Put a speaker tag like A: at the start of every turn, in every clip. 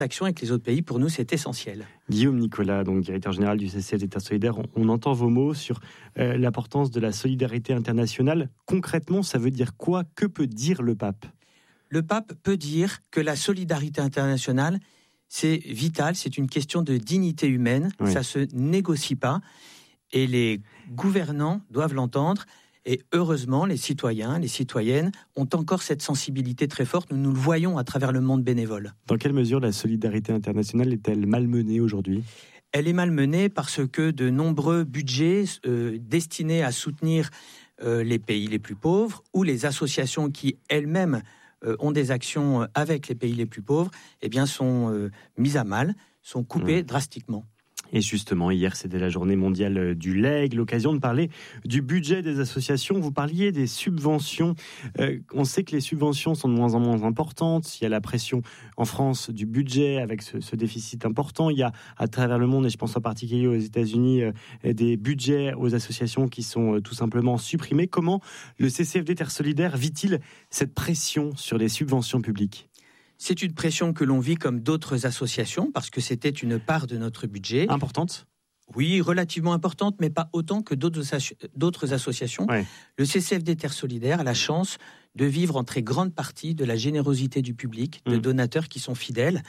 A: action avec les autres pays, pour nous, c'est essentiel.
B: Guillaume Nicolas, donc directeur général du CCFD Terre Solidaire, on entend vos mots sur l'importance de la solidarité internationale. Concrètement, ça veut dire quoi ? Que peut dire le pape ?
A: Le pape peut dire que la solidarité internationale, c'est vital, c'est une question de dignité humaine, oui. Ça se négocie pas, et les gouvernants doivent l'entendre. Et heureusement, les citoyens, les citoyennes ont encore cette sensibilité très forte. Nous le voyons à travers le monde bénévole.
B: Dans quelle mesure la solidarité internationale est-elle malmenée aujourd'hui ?
A: Elle est malmenée parce que de nombreux budgets destinés à soutenir les pays les plus pauvres ou les associations qui elles-mêmes ont des actions avec les pays les plus pauvres, eh bien, sont mises à mal, sont coupées drastiquement.
B: Et justement, hier, c'était la journée mondiale du legs, l'occasion de parler du budget des associations. Vous parliez des subventions. On sait que les subventions sont de moins en moins importantes. Il y a la pression en France du budget avec ce déficit important. Il y a à travers le monde, et je pense en particulier aux États-Unis, des budgets aux associations qui sont tout simplement supprimés. Comment le CCFD Terre Solidaire vit-il cette pression sur les subventions publiques ?
A: C'est une pression que l'on vit comme d'autres associations, parce que c'était une part de notre budget.
B: Importante ?
A: Oui, relativement importante, mais pas autant que d'autres associations. Ouais. Le CCFD Terre Solidaire a la chance de vivre en très grande partie de la générosité du public, de donateurs qui sont fidèles.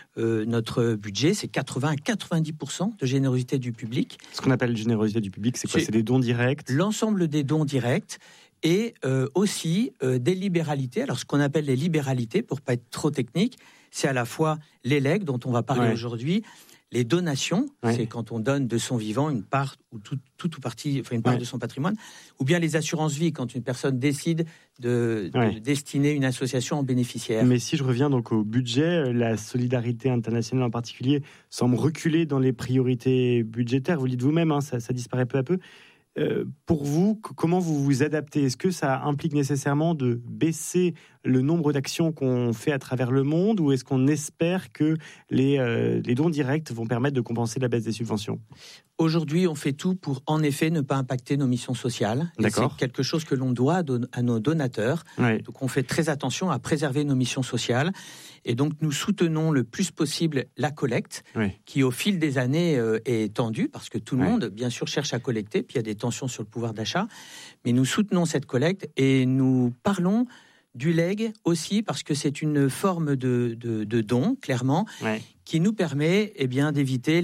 A: Notre budget, c'est 80 à 90% de générosité du public.
B: Ce qu'on appelle générosité du public, c'est quoi ? C'est des dons directs ?
A: L'ensemble des dons directs. Et aussi des libéralités. Alors, ce qu'on appelle les libéralités, pour pas être trop technique, c'est à la fois les legs, dont on va parler aujourd'hui, les donations, c'est quand on donne de son vivant une part ou tout ou partie, enfin une part de son patrimoine, ou bien les assurances vie, quand une personne décide de destiner une association en bénéficiaire.
B: Mais si je reviens donc au budget, la solidarité internationale en particulier semble reculer dans les priorités budgétaires. Vous le dites vous-même, ça disparaît peu à peu. Pour vous, comment vous vous adaptez ? Est-ce que ça implique nécessairement de baisser le nombre d'actions qu'on fait à travers le monde, ou est-ce qu'on espère que les dons directs vont permettre de compenser la baisse des subventions ?
A: Aujourd'hui, on fait tout pour, en effet, ne pas impacter nos missions sociales.
B: D'accord.
A: C'est quelque chose que l'on doit à nos donateurs.
B: Oui.
A: Donc, on fait très attention à préserver nos missions sociales. Et donc, nous soutenons le plus possible la collecte, qui, au fil des années, est tendue, parce que tout le monde, bien sûr, cherche à collecter, puis il y a des tensions sur le pouvoir d'achat. Mais nous soutenons cette collecte et nous parlons du leg aussi, parce que c'est une forme de don, clairement, qui nous permet d'éviter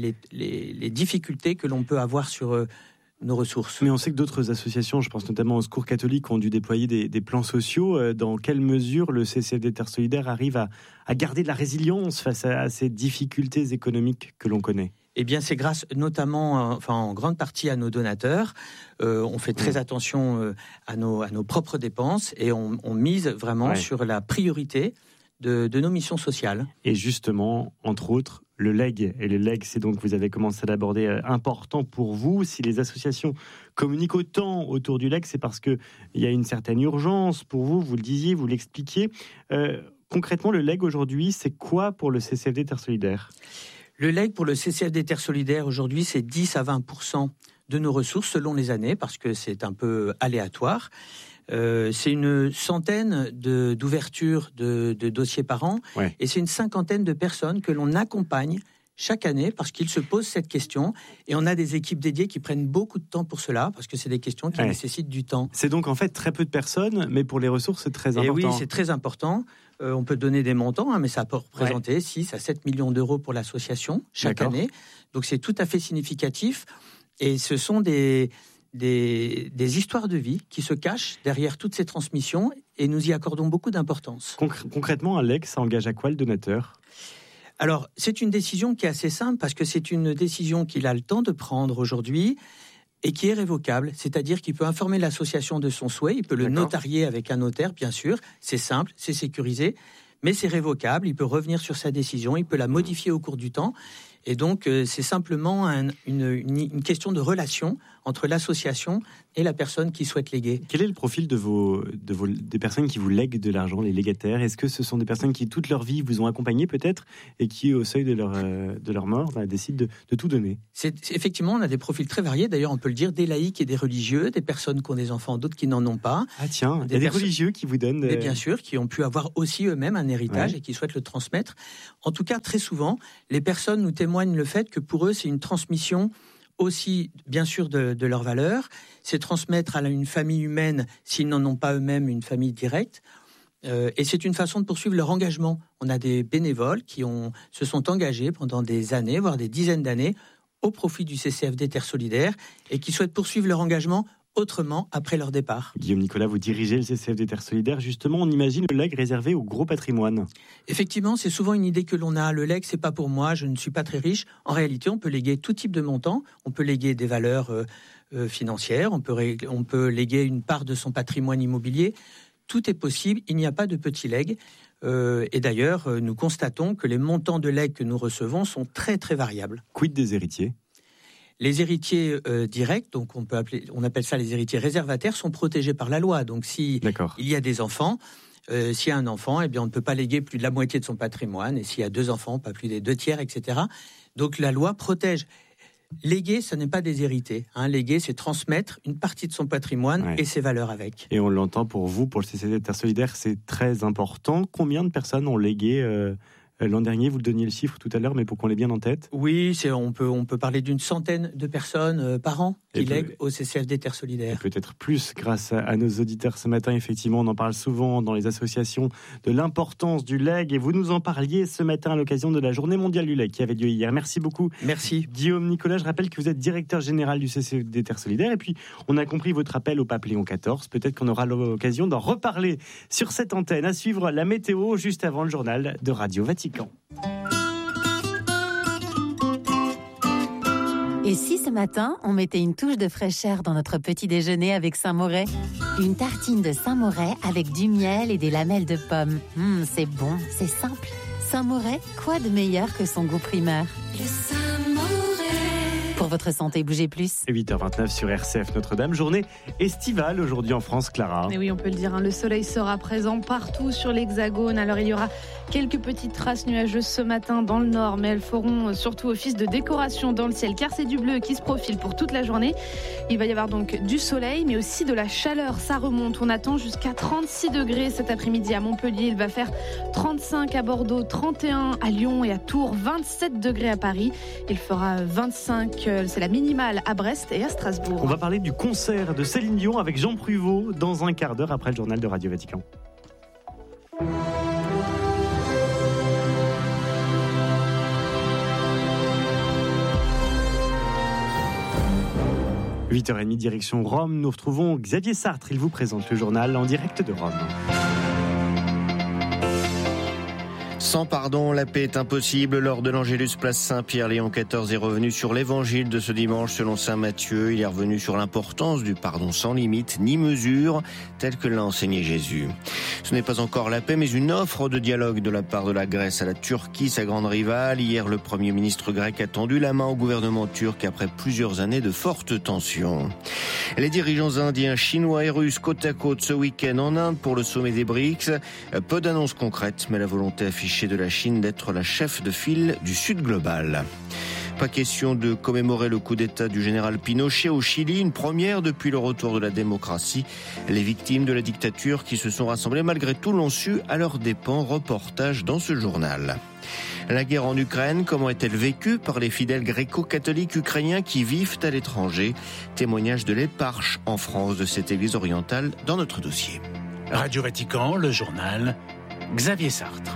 A: les difficultés que l'on peut avoir sur nos ressources.
B: Mais on sait que d'autres associations, je pense notamment au Secours catholique, ont dû déployer des plans sociaux. Dans quelle mesure le CCFD Terre Solidaire arrive à garder de la résilience face à ces difficultés économiques que l'on connaît ?
A: Eh bien, c'est grâce notamment, en grande partie à nos donateurs. On fait très attention à nos propres dépenses et on mise vraiment sur la priorité de nos missions sociales.
B: Et justement, entre autres, le leg. Et le leg, c'est donc, vous avez commencé à l'aborder, important pour vous. Si les associations communiquent autant autour du leg, c'est parce qu'il y a une certaine urgence pour vous. Vous le disiez, vous l'expliquiez. Concrètement, le leg aujourd'hui, c'est quoi pour le CCFD Terre Solidaire ?
A: Le leg pour le CCFD Terre Solidaire aujourd'hui, c'est 10 à 20% de nos ressources selon les années, parce que c'est un peu aléatoire. C'est une centaine d'ouvertures de dossiers par an, et c'est une cinquantaine de personnes que l'on accompagne chaque année, parce qu'ils se posent cette question, et on a des équipes dédiées qui prennent beaucoup de temps pour cela, parce que c'est des questions qui nécessitent du temps.
B: C'est donc en fait très peu de personnes, mais pour les ressources, c'est très important.
A: Et oui, c'est très important. On peut donner des montants, mais ça peut représenter 6 à 7 millions d'euros pour l'association chaque année. Donc c'est tout à fait significatif. Et ce sont des histoires de vie qui se cachent derrière toutes ces transmissions, et nous y accordons beaucoup d'importance.
B: Concrètement, Alex, ça engage à quoi le donateur ?
A: Alors, c'est une décision qui est assez simple, parce que c'est une décision qu'il a le temps de prendre aujourd'hui et qui est révocable. C'est-à-dire qu'il peut informer l'association de son souhait, il peut le notarier avec un notaire, bien sûr. C'est simple, c'est sécurisé, mais c'est révocable. Il peut revenir sur sa décision, il peut la modifier au cours du temps. Et donc, c'est simplement une question de relation entre l'association et la personne qui souhaite léguer.
B: Quel est le profil des personnes qui vous lèguent de l'argent, les légataires ? Est-ce que ce sont des personnes qui, toute leur vie, vous ont accompagné peut-être et qui, au seuil de leur mort, décident de tout donner ?
A: Effectivement, on a des profils très variés. D'ailleurs, on peut le dire, des laïcs et des religieux, des personnes qui ont des enfants, d'autres qui n'en ont pas.
B: Ah tiens, il y a des religieux qui vous donnent...
A: Mais bien sûr, qui ont pu avoir aussi eux-mêmes un héritage et qui souhaitent le transmettre. En tout cas, très souvent, les personnes nous témoignent le fait que pour eux, c'est une transmission aussi, bien sûr, de leurs valeurs. C'est transmettre à une famille humaine, s'ils n'en ont pas eux-mêmes, une famille directe. Et c'est une façon de poursuivre leur engagement. On a des bénévoles qui se sont engagés pendant des années, voire des dizaines d'années, au profit du CCFD Terre Solidaire et qui souhaitent poursuivre leur engagement autrement après leur départ.
B: Guillaume Nicolas, vous dirigez le CCFD Terre Solidaire. Justement, on imagine le legs réservé au gros patrimoine.
A: Effectivement, c'est souvent une idée que l'on a. Le legs, c'est pas pour moi, je ne suis pas très riche. En réalité, on peut léguer tout type de montant. On peut léguer des valeurs financières. On peut léguer une part de son patrimoine immobilier. Tout est possible. Il n'y a pas de petit legs. Et d'ailleurs, nous constatons que les montants de legs que nous recevons sont très, très variables.
B: Quid des héritiers ?
A: Les héritiers directs, donc on appelle ça les héritiers réservataires, sont protégés par la loi. Donc il y a des enfants, s'il y a un enfant, eh bien on ne peut pas léguer plus de la moitié de son patrimoine. Et s'il y a 2 enfants, pas plus des 2/3, etc. Donc la loi protège. Léguer, ce n'est pas déshériter. Léguer, c'est transmettre une partie de son patrimoine et ses valeurs avec.
B: Et on l'entend pour vous, pour le CCFD Terre Solidaire, c'est très important. Combien de personnes ont légué l'an dernier, vous le donniez le chiffre tout à l'heure, mais pour qu'on l'ait bien en tête.
A: Oui, on peut parler d'une centaine de personnes par an qui lèguent au CCFD Terre Solidaire.
B: Et peut-être plus grâce à nos auditeurs ce matin. Effectivement, on en parle souvent dans les associations de l'importance du legs. Et vous nous en parliez ce matin à l'occasion de la Journée mondiale du legs qui avait lieu hier. Merci beaucoup.
A: Merci.
B: Guillaume Nicolas, je rappelle que vous êtes directeur général du CCFD Terre Solidaire. Et puis, on a compris votre appel au pape Léon XIV. Peut-être qu'on aura l'occasion d'en reparler sur cette antenne. À suivre la météo juste avant le journal de Radio Vatican.
C: Et si ce matin, on mettait une touche de fraîcheur dans notre petit déjeuner avec Saint-Moret ? Une tartine de Saint-Moret avec du miel et des lamelles de pommes. C'est bon, c'est simple. Saint-Moret, quoi de meilleur que son goût primeur ? Le Saint-Moret. Pour votre santé, bougez plus.
B: 8h29 sur RCF Notre-Dame, journée estivale aujourd'hui en France, Clara.
D: Et oui, on peut le dire, le soleil sera présent partout sur l'Hexagone. Alors il y aura quelques petites traces nuageuses ce matin dans le nord, mais elles feront surtout office de décoration dans le ciel, car c'est du bleu qui se profile pour toute la journée. Il va y avoir donc du soleil, mais aussi de la chaleur. Ça remonte. On attend jusqu'à 36 degrés cet après-midi à Montpellier. Il va faire 35 à Bordeaux, 31 à Lyon et à Tours, 27 degrés à Paris. Il fera 25, c'est la minimale à Brest et à Strasbourg.
B: On va parler du concert de Céline Dion avec Jean Pruvot dans un quart d'heure après le journal de Radio Vatican. « 8h30, direction Rome. Nous retrouvons Xavier Sartre. Il vous présente le journal en direct de Rome.
E: Sans pardon, la paix est impossible. Lors de l'Angélus place Saint-Pierre, Léon XIV est revenu sur l'évangile de ce dimanche selon saint Matthieu. Il est revenu sur l'importance du pardon sans limite ni mesure, tel que l'a enseigné Jésus. Ce n'est pas encore la paix, mais une offre de dialogue de la part de la Grèce à la Turquie, sa grande rivale. Hier, le Premier ministre grec a tendu la main au gouvernement turc après plusieurs années de fortes tensions. Les dirigeants indiens, chinois et russes côte à côte ce week-end en Inde pour le sommet des BRICS. Peu d'annonces concrètes, mais la volonté affichée de la Chine d'être la chef de file du Sud global. Pas question de commémorer le coup d'État du général Pinochet au Chili, une première depuis le retour de la démocratie. Les victimes de la dictature qui se sont rassemblées malgré tout l'ont su à leurs dépens. Reportage dans ce journal. La guerre en Ukraine, comment est-elle vécue par les fidèles gréco-catholiques ukrainiens qui vivent à l'étranger ? Témoignage de l'éparche en France de cette église orientale dans notre dossier.
F: Radio Vatican, le journal, Xavier Sartre.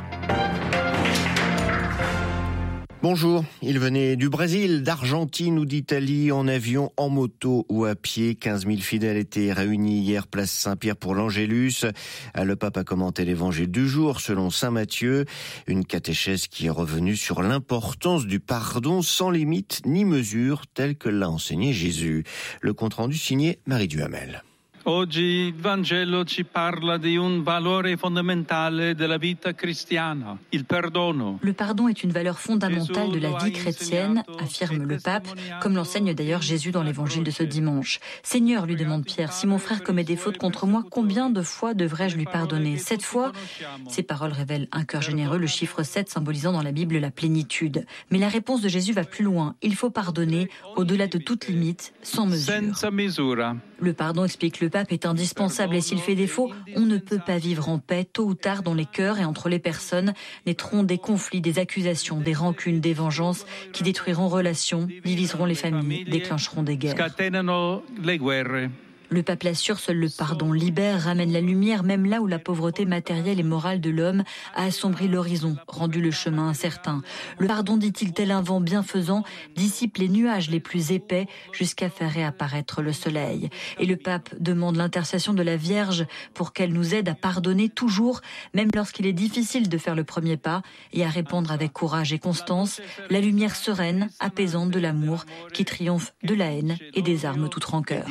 E: Bonjour, il venait du Brésil, d'Argentine ou d'Italie, en avion, en moto ou à pied. 15 000 fidèles étaient réunis hier place Saint-Pierre pour l'Angélus. Le pape a commenté l'évangile du jour selon saint Matthieu. Une catéchèse qui est revenue sur l'importance du pardon sans limite ni mesure tel que l'a enseigné Jésus. Le compte-rendu signé Marie Duhamel.
G: Oggi il Vangelo ci parla di un valore fondamentale della vita cristiana, il perdono.
H: Le pardon est une valeur fondamentale de la vie chrétienne, affirme le pape, comme l'enseigne d'ailleurs Jésus dans l'évangile de ce dimanche. Seigneur, lui demande Pierre, si mon frère commet des fautes contre moi, combien de fois devrais-je lui pardonner ? 7 fois ? Ces paroles révèlent un cœur généreux, le chiffre 7 symbolisant dans la Bible la plénitude. Mais la réponse de Jésus va plus loin. Il faut pardonner, au-delà de toute limite, sans mesure. Le pardon, explique le pape, est indispensable et s'il fait défaut, on ne peut pas vivre en paix. Tôt ou tard, dans les cœurs et entre les personnes, naîtront des conflits, des accusations, des rancunes, des vengeances qui détruiront relations, diviseront les familles, déclencheront des guerres. Le pape l'assure, seul le pardon libère, ramène la lumière, même là où la pauvreté matérielle et morale de l'homme a assombri l'horizon, rendu le chemin incertain. Le pardon, dit-il, tel un vent bienfaisant, dissipe les nuages les plus épais jusqu'à faire réapparaître le soleil. Et le pape demande l'intercession de la Vierge pour qu'elle nous aide à pardonner toujours, même lorsqu'il est difficile de faire le premier pas, et à répandre avec courage et constance la lumière sereine, apaisante de l'amour qui triomphe de la haine et désarme toute rancœur.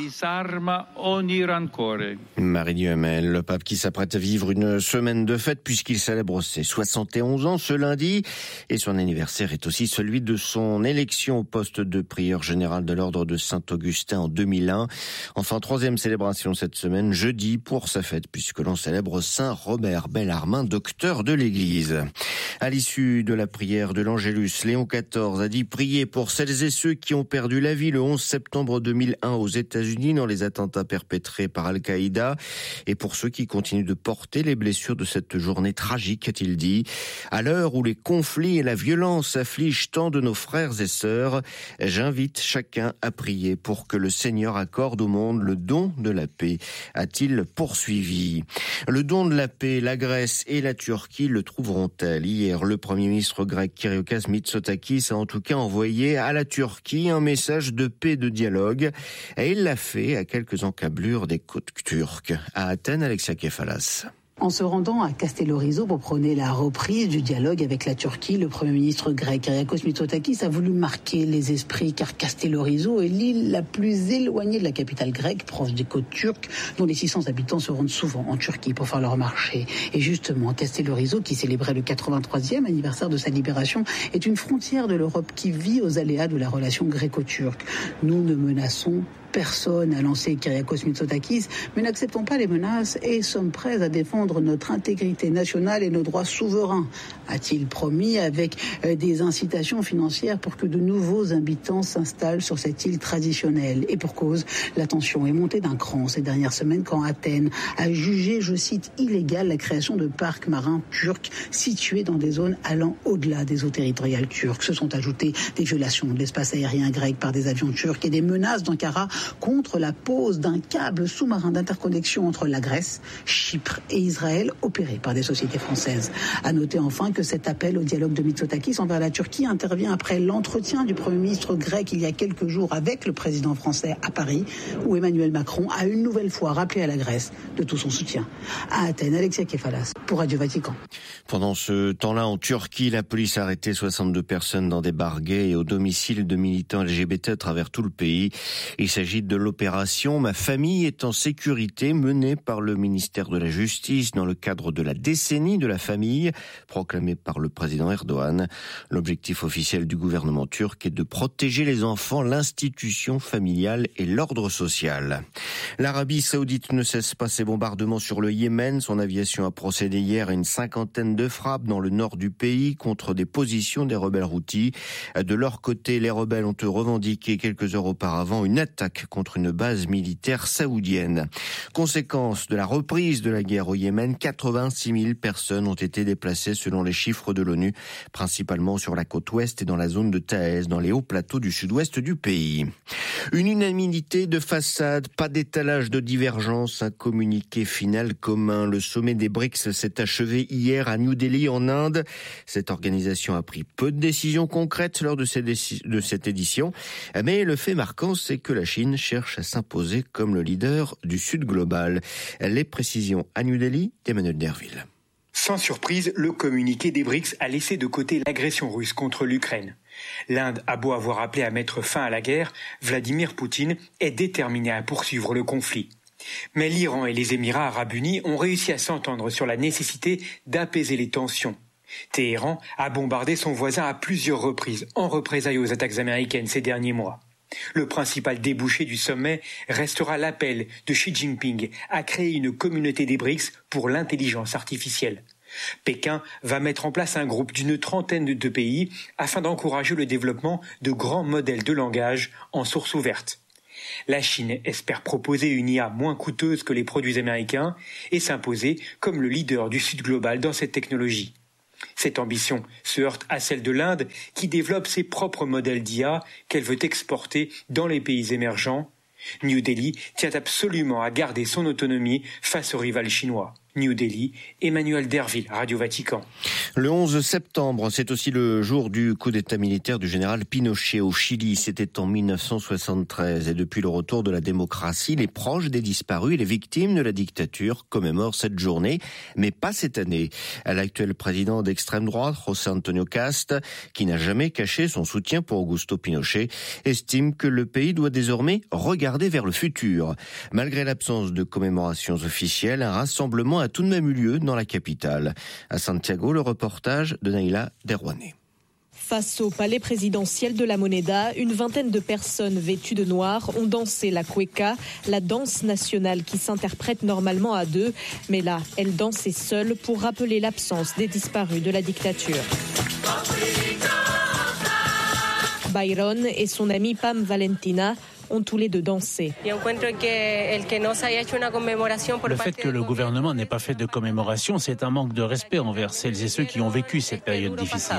E: Marie Duhamel, le pape qui s'apprête à vivre une semaine de fête puisqu'il célèbre ses 71 ans ce lundi et son anniversaire est aussi celui de son élection au poste de prieur général de l'ordre de Saint-Augustin en 2001. Enfin, 3e célébration cette semaine, jeudi pour sa fête puisque l'on célèbre Saint Robert Bellarmin, docteur de l'Église. À l'issue de la prière de l'Angélus, Léon XIV a dit prier pour celles et ceux qui ont perdu la vie le 11 septembre 2001 aux États-Unis dans les attentats perpétrés par Al-Qaïda et pour ceux qui continuent de porter les blessures de cette journée tragique, a-t-il dit. À l'heure où les conflits et la violence affligent tant de nos frères et sœurs, j'invite chacun à prier pour que le Seigneur accorde au monde le don de la paix, a-t-il poursuivi. Le don de la paix, la Grèce et la Turquie le trouveront-elles ? Hier, le Premier ministre grec Kyriakos Mitsotakis a en tout cas envoyé à la Turquie un message de paix et de dialogue et il l'a fait à quelques encablures des côtes turques. À Athènes, Alexia Kefalas.
I: En se rendant à Castellorizo pour prôner la reprise du dialogue avec la Turquie, le Premier ministre grec Kyriakos Mitsotakis a voulu marquer les esprits car Castellorizo est l'île la plus éloignée de la capitale grecque, proche des côtes turques, dont les 600 habitants se rendent souvent en Turquie pour faire leur marché. Et justement, Castellorizo, qui célébrait le 83e anniversaire de sa libération, est une frontière de l'Europe qui vit aux aléas de la relation gréco-turque. Nous ne menaçons personne, a lancé Kyriakos Mitsotakis, mais n'acceptons pas les menaces et sommes prêts à défendre notre intégrité nationale et nos droits souverains, a-t-il promis, avec des incitations financières pour que de nouveaux habitants s'installent sur cette île traditionnelle. Et pour cause, la tension est montée d'un cran ces dernières semaines quand Athènes a jugé, je cite, illégale la création de parcs marins turcs situés dans des zones allant au-delà des eaux territoriales turques. Se sont ajoutées des violations de l'espace aérien grec par des avions turcs et des menaces d'Ankara contre la pose d'un câble sous-marin d'interconnexion entre la Grèce, Chypre et Israël opéré par des sociétés françaises. À noter enfin que cet appel au dialogue de Mitsotakis envers la Turquie intervient après l'entretien du Premier ministre grec il y a quelques jours avec le président français à Paris, où Emmanuel Macron a une nouvelle fois rappelé à la Grèce de tout son soutien. À Athènes, Alexia Kefalas pour Radio Vatican.
E: Pendant ce temps-là, en Turquie, la police a arrêté 62 personnes dans des bars gays et au domicile de militants LGBT à travers tout le pays. Il s'agit de l'opération « Ma famille est en sécurité » menée par le ministère de la Justice dans le cadre de la décennie de la famille proclamée par le président Erdogan. L'objectif officiel du gouvernement turc est de protéger les enfants, l'institution familiale et l'ordre social. L'Arabie saoudite ne cesse pas ses bombardements sur le Yémen. Son aviation a procédé hier à une 50aine de frappes dans le nord du pays contre des positions des rebelles houthis. De leur côté, les rebelles ont revendiqué quelques heures auparavant une attaque contre une base militaire saoudienne. Conséquence de la reprise de la guerre au Yémen, 86 000 personnes ont été déplacées selon les chiffres de l'ONU, principalement sur la côte ouest et dans la zone de Taïz, dans les hauts plateaux du sud-ouest du pays. Une unanimité de façade, pas d'étalage de divergence, un communiqué final commun. Le sommet des BRICS s'est achevé hier à New Delhi en Inde. Cette organisation a pris peu de décisions concrètes lors de cette édition, mais le fait marquant, c'est que la Chine cherche à s'imposer comme le leader du Sud global. Les précisions à New Delhi d'Emmanuel Derville.
J: Sans surprise, le communiqué des BRICS a laissé de côté l'agression russe contre l'Ukraine. L'Inde a beau avoir appelé à mettre fin à la guerre, Vladimir Poutine est déterminé à poursuivre le conflit. Mais l'Iran et les Émirats arabes unis ont réussi à s'entendre sur la nécessité d'apaiser les tensions. Téhéran a bombardé son voisin à plusieurs reprises en représailles aux attaques américaines ces derniers mois. Le principal débouché du sommet restera l'appel de Xi Jinping à créer une communauté des BRICS pour l'intelligence artificielle. Pékin va mettre en place un groupe d'une trentaine de pays afin d'encourager le développement de grands modèles de langage en source ouverte. La Chine espère proposer une IA moins coûteuse que les produits américains et s'imposer comme le leader du Sud global dans cette technologie. Cette ambition se heurte à celle de l'Inde qui développe ses propres modèles d'IA qu'elle veut exporter dans les pays émergents. New Delhi tient absolument à garder son autonomie face au rival chinois. New Delhi, Emmanuel Derville, Radio Vatican.
E: Le 11 septembre, c'est aussi le jour du coup d'état militaire du général Pinochet au Chili. C'était en 1973 et depuis le retour de la démocratie, les proches des disparus et les victimes de la dictature commémorent cette journée, mais pas cette année. L'actuel président d'extrême droite, José Antonio Cast, qui n'a jamais caché son soutien pour Augusto Pinochet, estime que le pays doit désormais regarder vers le futur. Malgré l'absence de commémorations officielles, un rassemblement a tout de même eu lieu dans la capitale. À Santiago, le reportage de Naïla Derouané.
K: Face au palais présidentiel de la Moneda, une vingtaine de personnes vêtues de noir ont dansé la cueca, la danse nationale qui s'interprète normalement à deux. Mais là, elle dansait seule pour rappeler l'absence des disparus de la dictature. Byron et son amie Pam Valentina ont tous les deux dansé.
L: Le fait que le gouvernement n'ait pas fait de commémoration, c'est un manque de respect envers celles et ceux qui ont vécu cette période difficile.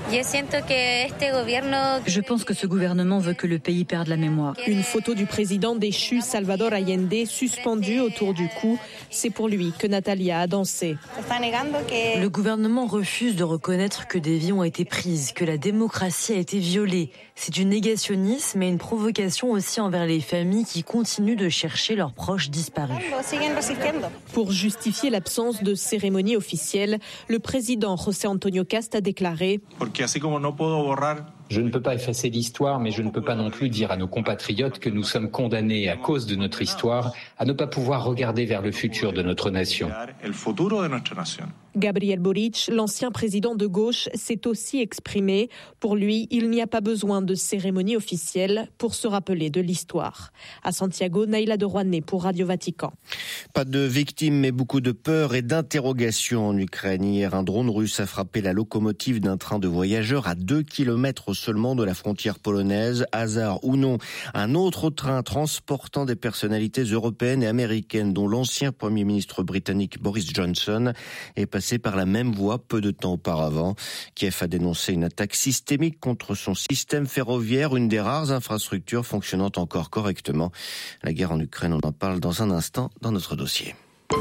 H: Je pense que ce gouvernement veut que le pays perde la mémoire.
K: Une photo du président déchu Salvador Allende suspendue autour du cou. C'est pour lui que Natalia a dansé.
M: Le gouvernement refuse de reconnaître que des vies ont été prises, que la démocratie a été violée. C'est du négationnisme et une provocation aussi envers les familles qui continuent de chercher leurs proches disparus.
K: Pour justifier l'absence de cérémonie officielle, le président José Antonio Cast a déclaré «
N: Je ne peux pas effacer l'histoire, mais je ne peux pas non plus dire à nos compatriotes que nous sommes condamnés à cause de notre histoire à ne pas pouvoir regarder vers le futur de notre nation. »
K: Gabriel Boric, l'ancien président de gauche, s'est aussi exprimé. Pour lui, il n'y a pas besoin de cérémonie officielle pour se rappeler de l'histoire. À Santiago, Naïla Derouané pour Radio Vatican.
E: Pas de victimes, mais beaucoup de peur et d'interrogations en Ukraine. Hier, un drone russe a frappé la locomotive d'un train de voyageurs à 2 kilomètres seulement de la frontière polonaise. Hasard ou non, un autre train transportant des personnalités européennes et américaines, dont l'ancien Premier ministre britannique Boris Johnson, est passé par la même voie peu de temps auparavant. Kiev a dénoncé une attaque systémique contre son système ferroviaire, une des rares infrastructures fonctionnant encore correctement. La guerre en Ukraine, on en parle dans un instant dans notre dossier.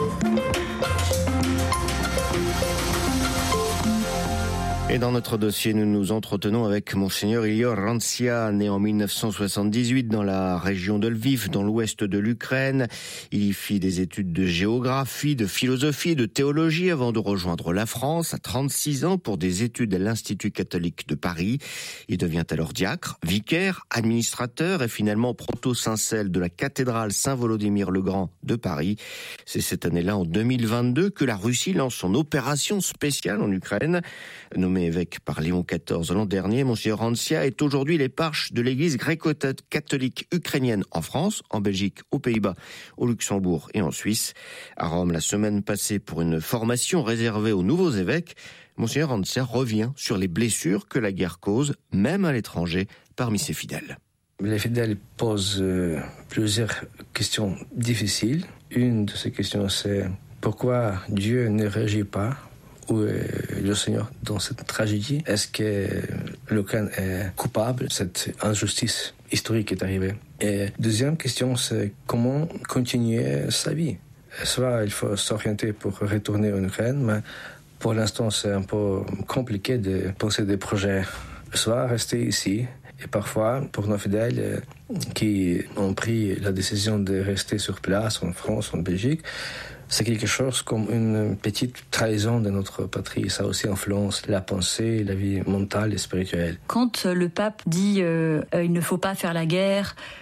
E: Et dans notre dossier, nous nous entretenons avec Monseigneur Ilior Rancia, né en 1978 dans la région de Lviv, dans l'ouest de l'Ukraine. Il y fit des études de géographie, de philosophie et de théologie avant de rejoindre la France à 36 ans pour des études à l'Institut catholique de Paris. Il devient alors diacre, vicaire, administrateur et finalement proto-syncelle de la cathédrale Saint-Volodymyr-le-Grand de Paris. C'est cette année-là, en 2022, que la Russie lance son opération spéciale en Ukraine. Nommé évêque par Léon XIV l'an dernier, Monseigneur Rancia est aujourd'hui l'éparche de l'église gréco-catholique ukrainienne en France, en Belgique, aux Pays-Bas, au Luxembourg et en Suisse. À Rome, la semaine passée, pour une formation réservée aux nouveaux évêques, Monseigneur Rancia revient sur les blessures que la guerre cause, même à l'étranger, parmi ses fidèles.
O: Les fidèles posent plusieurs questions difficiles. Une de ces questions, c'est pourquoi Dieu ne réagit pas? Où est le Seigneur dans cette tragédie? Est-ce que l'Ukraine est coupable? Cette injustice historique est arrivée. Et deuxième question, c'est comment continuer sa vie? Soit il faut s'orienter pour retourner en Ukraine, mais pour l'instant c'est un peu compliqué de penser des projets. Soit rester ici. Et parfois, pour nos fidèles qui ont pris la décision de rester sur place, en France, en Belgique, c'est quelque chose comme une petite trahison de notre patrie. Ça aussi influence la pensée, la vie mentale et spirituelle.
H: Quand le pape dit il ne faut pas faire la guerre,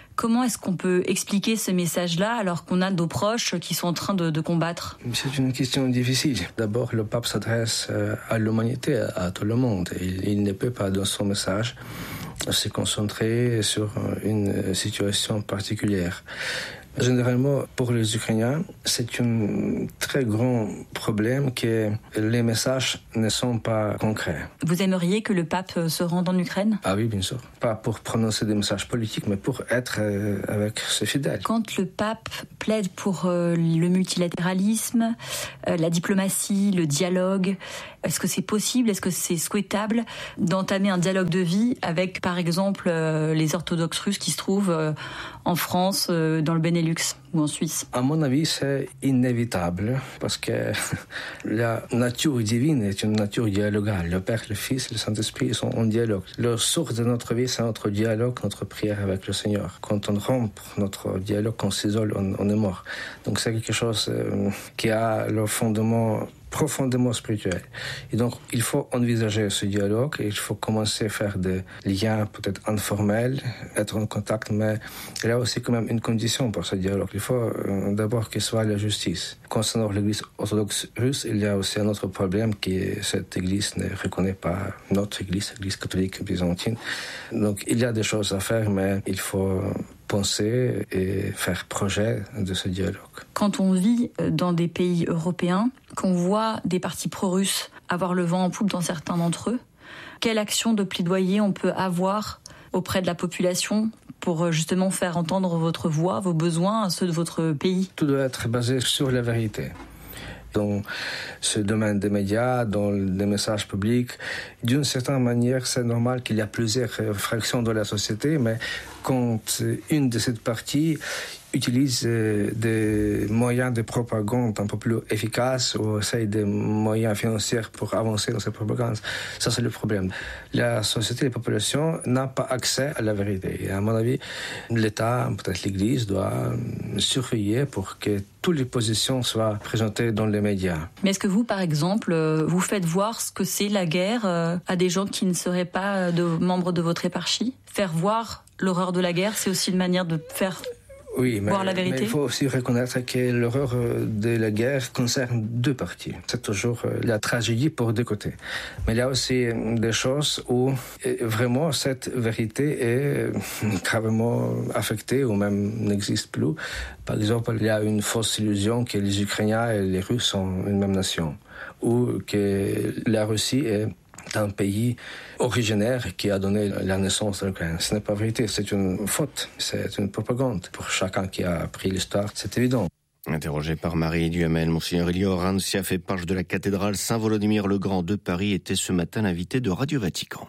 H: Comment est-ce qu'on peut expliquer ce message-là alors qu'on a nos proches qui sont en train de combattre ?
O: C'est une question difficile. D'abord, le pape s'adresse à l'humanité, à tout le monde. Il ne peut pas, dans son message, se concentrer sur une situation particulière. Généralement, pour les Ukrainiens, c'est un très grand problème que les messages ne sont pas concrets.
H: Vous aimeriez que le pape se rende en Ukraine ?
O: Ah oui, bien sûr. Pas pour prononcer des messages politiques, mais pour être avec ses fidèles.
H: Quand le pape plaide pour le multilatéralisme, la diplomatie, le dialogue, est-ce que c'est possible, est-ce que c'est souhaitable d'entamer un dialogue de vie avec, par exemple, les orthodoxes russes qui se trouvent en France, dans le Benelux ou en Suisse ?
O: À mon avis, c'est inévitable parce que la nature divine est une nature dialogale. Le Père, le Fils, le Saint-Esprit sont en dialogue. La source de notre vie, c'est notre dialogue, notre prière avec le Seigneur. Quand on rompt notre dialogue, on s'isole, on est mort. Donc c'est quelque chose qui a le fondement profondément spirituel. Et donc, il faut envisager ce dialogue et il faut commencer à faire des liens peut-être informels, être en contact, mais il y a aussi quand même une condition pour ce dialogue. Il faut d'abord qu'il soit la justice. Concernant l'Église orthodoxe russe, il y a aussi un autre problème qui est cette Église ne reconnaît pas notre Église, l'Église catholique byzantine. Donc, il y a des choses à faire, mais il faut penser et faire projet de ce dialogue.
H: Quand on vit dans des pays européens, qu'on voit des partis pro-russes avoir le vent en poupe dans certains d'entre eux, quelle action de plaidoyer on peut avoir auprès de la population pour justement faire entendre votre voix, vos besoins, ceux de votre pays ?
O: Tout doit être basé sur la vérité. Dans ce domaine des médias, dans les messages publics, d'une certaine manière, c'est normal qu'il y a plusieurs fractions de la société, mais quand une de ces parties utilise des moyens de propagande un peu plus efficaces ou essaye des moyens financiers pour avancer dans cette propagande, ça c'est le problème. La société, la population n'a pas accès à la vérité. Et à mon avis, l'État, peut-être l'Église, doit surveiller pour que toutes les positions soient présentées dans les médias.
H: Mais est-ce que vous, par exemple, vous faites voir ce que c'est la guerre à des gens qui ne seraient pas membres de votre éparchie ? Faire voir l'horreur de la guerre, c'est aussi une manière de faire voir la vérité.
O: Mais il faut aussi reconnaître que l'horreur de la guerre concerne deux parties. C'est toujours la tragédie pour deux côtés. Mais il y a aussi des choses où vraiment cette vérité est gravement affectée ou même n'existe plus. Par exemple, il y a une fausse illusion que les Ukrainiens et les Russes sont une même nation, ou que la Russie est un pays originaire qui a donné la naissance de l'Ukraine. Ce n'est pas vérité, c'est une faute, c'est une propagande. Pour chacun qui a appris l'histoire, c'est évident.
E: Interrogé par Marie Duhamel, Monseigneur Elior Ranciaf, évêque de la cathédrale Saint-Volodymyr le Grand de Paris, était ce matin l'invité de Radio Vatican.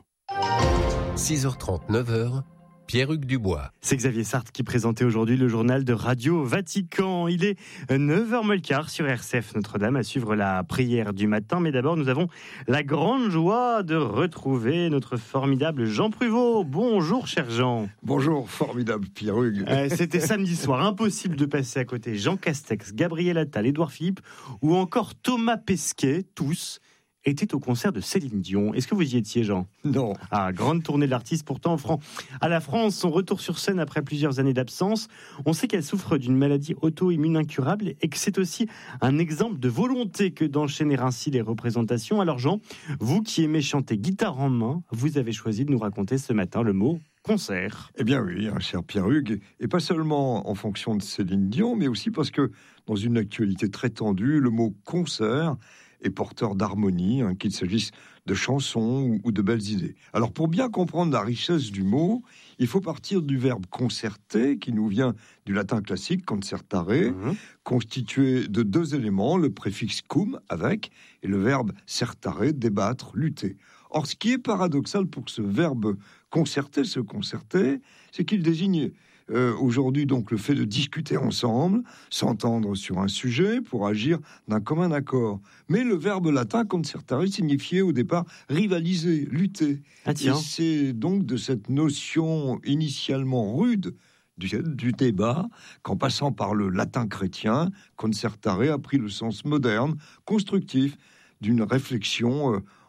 P: 6h30, 9h. Pierre-Hugues Dubois.
B: C'est Xavier Sartre qui présentait aujourd'hui le journal de Radio Vatican. Il est 9h15 sur RCF Notre-Dame à suivre la prière du matin. Mais d'abord, nous avons la grande joie de retrouver notre formidable Jean Pruvot. Bonjour, cher Jean.
Q: Bonjour, formidable Pierre-Hugues.
B: C'était samedi soir. Impossible de passer à côté. Jean Castex, Gabriel Attal, Édouard Philippe ou encore Thomas Pesquet, tous était au concert de Céline Dion. Est-ce que vous y étiez, Jean ?
Q: Non.
B: Ah, grande tournée de l'artiste, pourtant offrant à la France son retour sur scène après plusieurs années d'absence. On sait qu'elle souffre d'une maladie auto-immune incurable et que c'est aussi un exemple de volonté que d'enchaîner ainsi les représentations. Alors Jean, vous qui aimez chanter guitare en main, vous avez choisi de nous raconter ce matin le mot concert.
Q: Eh bien oui, cher Pierre-Hugues, et pas seulement en fonction de Céline Dion, mais aussi parce que dans une actualité très tendue, le mot concert est porteur d'harmonie, qu'il s'agisse de chansons ou de belles idées. Alors pour bien comprendre la richesse du mot, il faut partir du verbe concerter, qui nous vient du latin classique concertare, constitué de deux éléments, le préfixe cum, avec, et le verbe certare, débattre, lutter. Or, ce qui est paradoxal pour ce verbe concerter, se concerter, c'est qu'il désigne aujourd'hui donc le fait de discuter ensemble, s'entendre sur un sujet pour agir d'un commun accord. Mais le verbe latin concertare signifiait au départ rivaliser, lutter.
B: Ah, tiens.
Q: Et c'est donc de cette notion initialement rude du débat qu'en passant par le latin chrétien, concertare a pris le sens moderne, constructif, d'une réflexion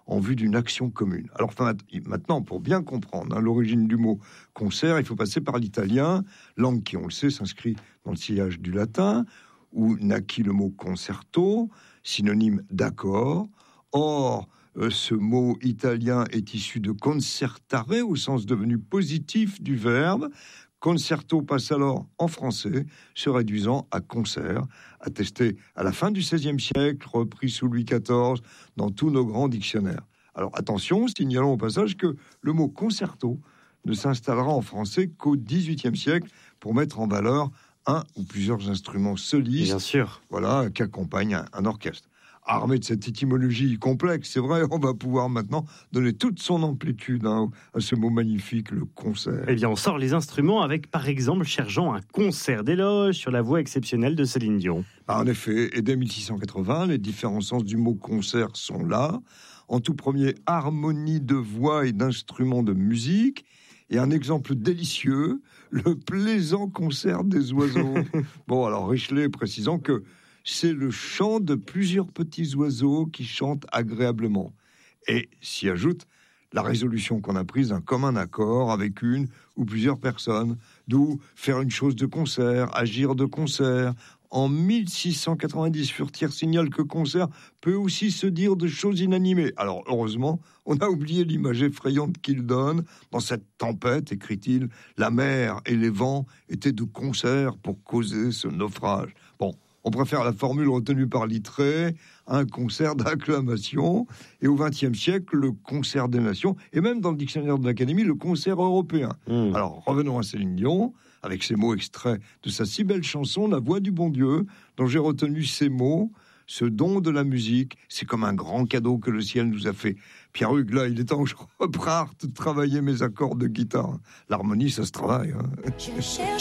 Q: en vue d'une action commune. Alors maintenant, pour bien comprendre l'origine du mot concert, il faut passer par l'italien, langue qui, on le sait, s'inscrit dans le sillage du latin, où naquit le mot concerto, synonyme d'accord. Or, ce mot italien est issu de concertare, au sens devenu positif du verbe. Concerto passe alors en français, se réduisant à concert, attesté à la fin du XVIe siècle, repris sous Louis XIV dans tous nos grands dictionnaires. Alors attention, signalons au passage que le mot concerto ne s'installera en français qu'au XVIIIe siècle pour mettre en valeur un ou plusieurs instruments solistes,
B: bien sûr,
Q: voilà, qui accompagnent un orchestre. Armé de cette étymologie complexe, c'est vrai, on va pouvoir maintenant donner toute son amplitude à ce mot magnifique, le concert.
B: Eh bien, on sort les instruments avec, par exemple, cher Jean, un concert d'éloge sur la voix exceptionnelle de Céline Dion.
Q: En effet, et dès 1680, les différents sens du mot concert sont là. En tout premier, harmonie de voix et d'instruments de musique. Et un exemple délicieux, le plaisant concert des oiseaux. Bon, alors Richelet précisant que c'est le chant de plusieurs petits oiseaux qui chantent agréablement. Et s'y ajoute la résolution qu'on a prise d'un commun accord avec une ou plusieurs personnes, d'où faire une chose de concert, agir de concert. En 1690, Furetière signale que concert peut aussi se dire de choses inanimées. Alors heureusement, on a oublié l'image effrayante qu'il donne. Dans cette tempête, écrit-il, la mer et les vents étaient de concert pour causer ce naufrage. Bon, on préfère la formule retenue par Littré, un concert d'acclamation. Et au XXe siècle, le concert des nations, et même dans le dictionnaire de l'Académie, le concert européen. Alors, revenons à Céline Dion, avec ces mots extraits de sa si belle chanson, La Voix du bon Dieu, dont j'ai retenu ces mots. Ce don de la musique, c'est comme un grand cadeau que le ciel nous a fait. Pierre-Hugues, là, il est temps que je reparte travailler mes accords de guitare. L'harmonie, ça se travaille.
R: Je cherche